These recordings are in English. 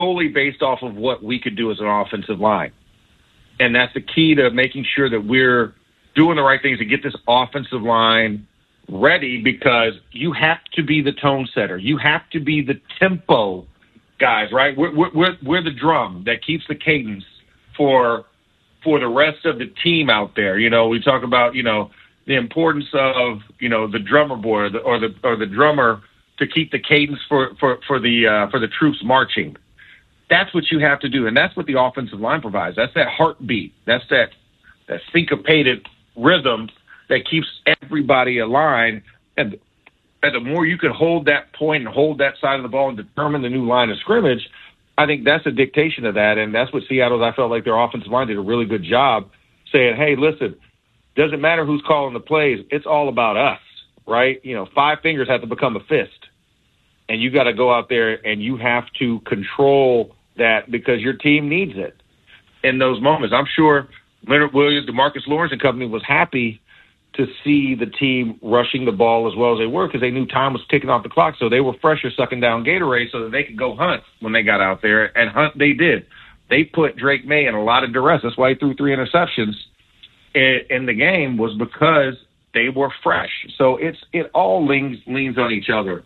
solely based off of what we could do as an offensive line. And that's the key to making sure that we're doing the right things to get this offensive line ready, because you have to be the tone setter. You have to be the tempo guys, right? We're the drum that keeps the cadence for the rest of the team out there. You know, we talk about, you know, the importance of, you know, the drummer boy or the drummer to keep the cadence for the troops marching. That's what you have to do, and that's what the offensive line provides. That's that heartbeat. That's that syncopated rhythm that keeps everybody aligned. And the more you can hold that point and hold that side of the ball and determine the new line of scrimmage, I think that's a dictation of that. And that's what Seattle's, I felt like their offensive line did a really good job saying, hey, listen, doesn't matter who's calling the plays. It's all about us, right? You know, 5 fingers have to become a fist. And you got to go out there and you have to control that because your team needs it in those moments. I'm sure Leonard Williams, DeMarcus Lawrence and company was happy to see the team rushing the ball as well as they were, because they knew time was ticking off the clock. So they were fresher sucking down Gatorade so that they could go hunt when they got out there, and hunt they did. They put Drake May in a lot of duress. That's why he threw 3 interceptions in the game, was because they were fresh. So it all leans on each other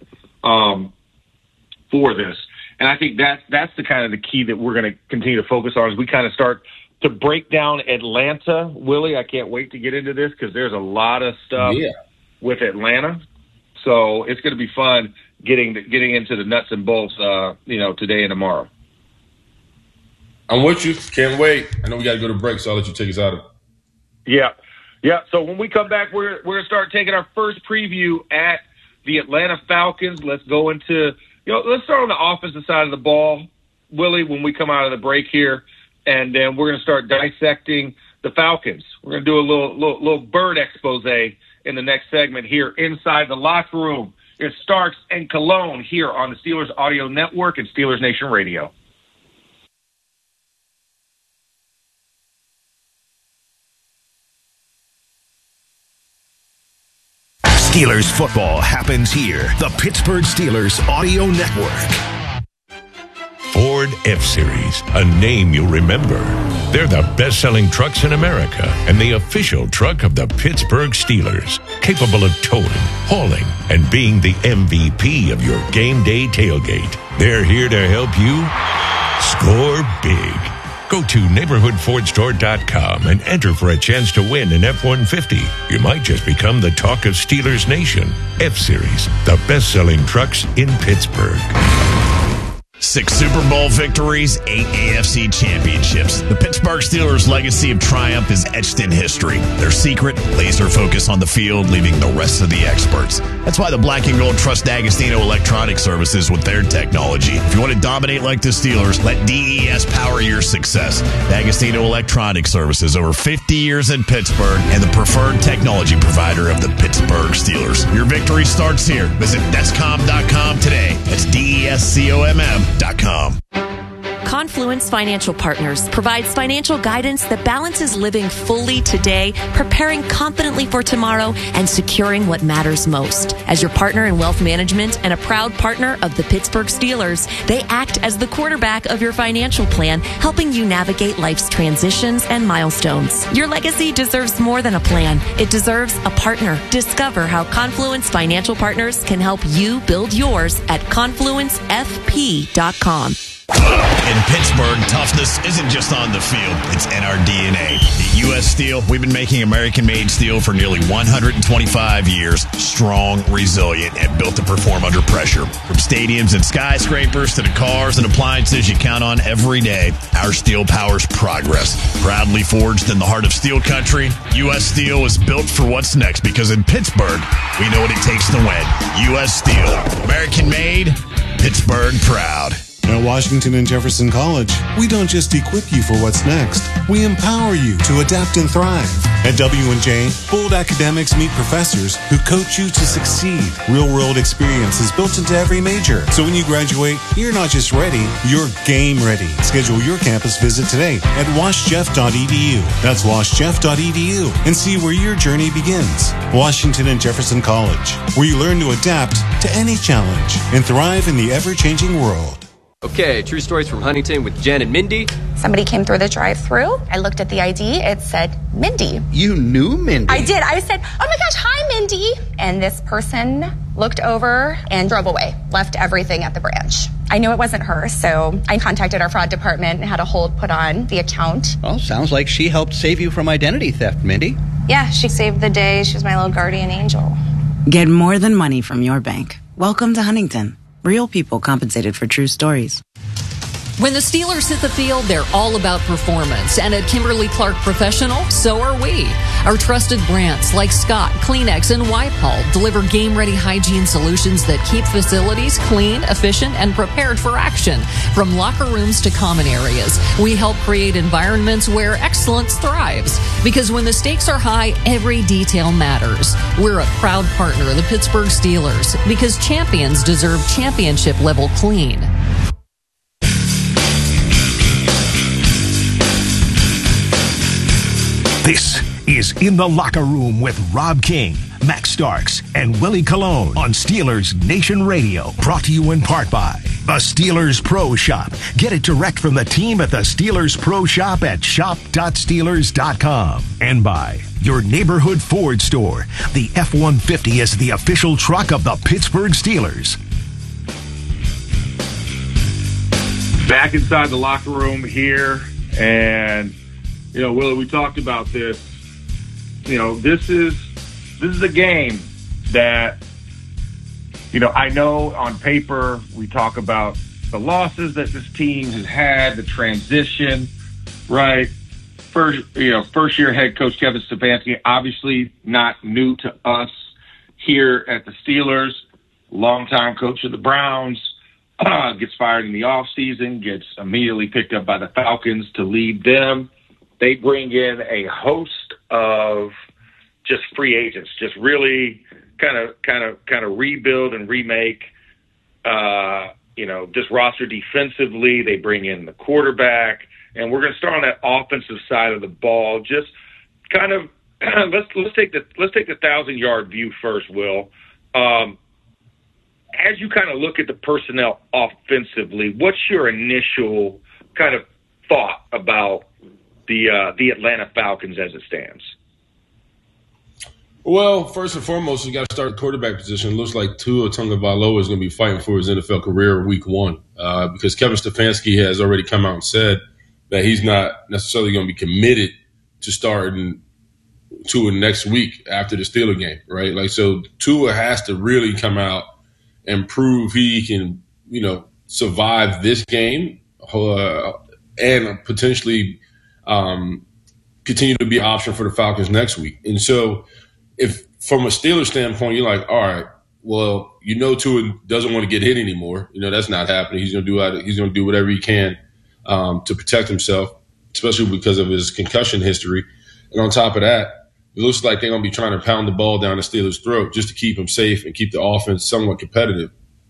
for this. And I think that's the kind of the key that we're going to continue to focus on as we kind of start to break down Atlanta. Willie, I can't wait to get into this because there's a lot of stuff with Atlanta. So it's going to be fun getting into the nuts and bolts, today and tomorrow. I'm with you. Can't wait. I know we got to go to break, so I'll let you take us out of it. Yeah. So when we come back, we're going to start taking our first preview at the Atlanta Falcons. Let's go into, let's start on the offensive side of the ball, Willie, when we come out of the break here. And then we're going to start dissecting the Falcons. We're going to do a little bird expose in the next segment here inside the locker room. It's Starks and Cologne here on the Steelers Audio Network and Steelers Nation Radio. Steelers football happens here. The Pittsburgh Steelers Audio Network. Ford F-Series, a name you'll remember. They're the best-selling trucks in America and the official truck of the Pittsburgh Steelers, capable of towing, hauling, and being the MVP of your game day tailgate. They're here to help you score big. Go to neighborhoodfordstore.com and enter for a chance to win an F-150. You might just become the talk of Steelers Nation. F-Series, the best-selling trucks in Pittsburgh. 6 Super Bowl victories, 8 AFC championships. The Pittsburgh Steelers' legacy of triumph is etched in history. Their secret, laser focus on the field, leaving the rest of the experts. That's why the Black and Gold trust D'Agostino Electronic Services with their technology. If you want to dominate like the Steelers, let DES power your success. D'Agostino Electronic Services, over 50 years in Pittsburgh, and the preferred technology provider of the Pittsburgh Steelers. Your victory starts here. Visit Descom.com today. That's DESCOMM.com. Confluence Financial Partners provides financial guidance that balances living fully today, preparing confidently for tomorrow, and securing what matters most. As your partner in wealth management and a proud partner of the Pittsburgh Steelers, they act as the quarterback of your financial plan, helping you navigate life's transitions and milestones. Your legacy deserves more than a plan. It deserves a partner. Discover how Confluence Financial Partners can help you build yours at confluencefp.com. In Pittsburgh, toughness isn't just on the field, it's in our DNA. At U.S. Steel, we've been making American-made steel for nearly 125 years, strong, resilient, and built to perform under pressure. From stadiums and skyscrapers to the cars and appliances you count on every day, our steel powers progress. Proudly forged in the heart of steel country, U.S. Steel is built for what's next, because in Pittsburgh, we know what it takes to win. U.S. Steel, American-made, Pittsburgh proud. At Washington and Jefferson College, we don't just equip you for what's next. We empower you to adapt and thrive. At W&J, bold academics meet professors who coach you to succeed. Real-world experience is built into every major. So when you graduate, you're not just ready, you're game ready. Schedule your campus visit today at washjeff.edu. That's washjeff.edu, and see where your journey begins. Washington and Jefferson College, where you learn to adapt to any challenge and thrive in the ever-changing world. Okay, true stories from Huntington with Jen and Mindy. Somebody came through the drive-thru. I looked at the ID. It said Mindy. You knew Mindy? I did. I said, oh my gosh, hi, Mindy. And this person looked over and drove away, left everything at the branch. I knew it wasn't her, so I contacted our fraud department and had a hold put on the account. Well, sounds like she helped save you from identity theft, Mindy. Yeah, she saved the day. She was my little guardian angel. Get more than money from your bank. Welcome to Huntington. Real people compensated for true stories. When the Steelers hit the field, they're all about performance. And at Kimberly-Clark Professional, so are we. Our trusted brands like Scott, Kleenex, and Wipe-All deliver game-ready hygiene solutions that keep facilities clean, efficient, and prepared for action. From locker rooms to common areas, we help create environments where excellence thrives. Because when the stakes are high, every detail matters. We're a proud partner of the Pittsburgh Steelers because champions deserve championship-level clean. This is In the Locker Room with Rob King, Max Starks, and Willie Colon on Steelers Nation Radio. Brought to you in part by the Steelers Pro Shop. Get it direct from the team at the Steelers Pro Shop at shop.steelers.com. And by your neighborhood Ford store. The F-150 is the official truck of the Pittsburgh Steelers. Back inside the locker room here, and Willie, we talked about this. This is a game that, I know on paper we talk about the losses that this team has had, the transition, right? First year head coach Kevin Stefanski, obviously not new to us here at the Steelers, longtime coach of the Browns, gets fired in the offseason, gets immediately picked up by the Falcons to lead them. They bring in a host of just free agents, just really kind of rebuild and remake, this roster defensively. They bring in the quarterback, and we're going to start on that offensive side of the ball. Just kind of let's take the 1,000-yard view first, Will. As you kind of look at the personnel offensively, what's your initial kind of thought about the Atlanta Falcons as it stands? Well, first and foremost, you got to start at quarterback position. It looks like Tua Tagovailoa is going to be fighting for his NFL career week one because Kevin Stefanski has already come out and said that he's not necessarily going to be committed to starting Tua next week after the Steelers game, right? So Tua has to really come out and prove he can, survive this game and potentially continue to be an option for the Falcons next week. And so if from a Steelers standpoint, you're like, all right, well, Tua doesn't want to get hit anymore. That's not happening. He's going to do whatever he can to protect himself, especially because of his concussion history. And on top of that, it looks like they're going to be trying to pound the ball down the Steelers' throat just to keep him safe and keep the offense somewhat competitive.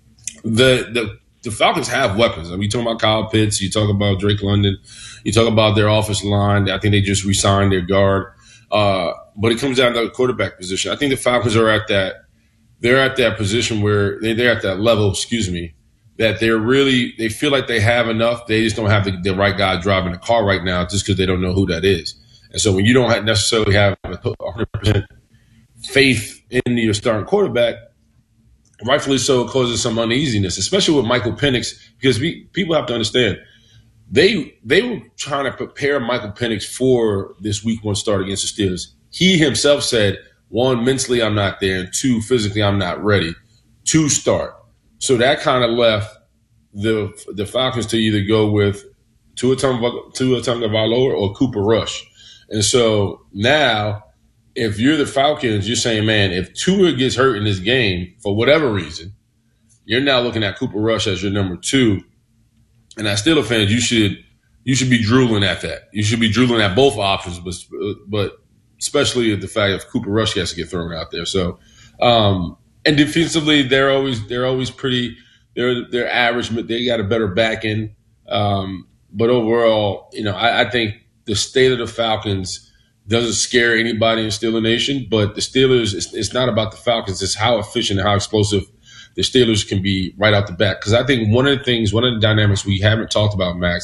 The Falcons have weapons. You talk about Kyle Pitts, you talk about Drake London, you talk about their offensive line. I think they just re-signed their guard. But it comes down to the quarterback position. I think the Falcons are at that position where they're at that level, that they feel like they have enough. They just don't have the right guy driving the car right now just because they don't know who that is. And so when you don't necessarily have 100% faith in your starting quarterback, rightfully so, it causes some uneasiness, especially with Michael Penix, because people have to understand they were trying to prepare Michael Penix for this week one start against the Steelers. He himself said, 1, mentally I'm not there, and 2, physically I'm not ready to start. So that kind of left the Falcons to either go with Tua Tagovailoa or Cooper Rush. And so now, if you're the Falcons, you're saying, man, if Tua gets hurt in this game for whatever reason, you're now looking at Cooper Rush as your number 2. And as Steelers fans, you should be drooling at that. You should be drooling at both options, but especially at the fact that Cooper Rush has to get thrown out there. So, and defensively, they're always pretty. They're average, but they got a better back end. But overall, I think the state of the Falcons doesn't scare anybody in Steeler Nation. But the Steelers, it's not about the Falcons. It's how efficient and how explosive the Steelers can be right out the bat. Because I think one of the dynamics we haven't talked about, Max,